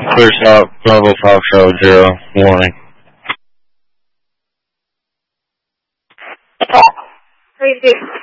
Clear stop, Bravo Foxtrot 0, warning. Please do.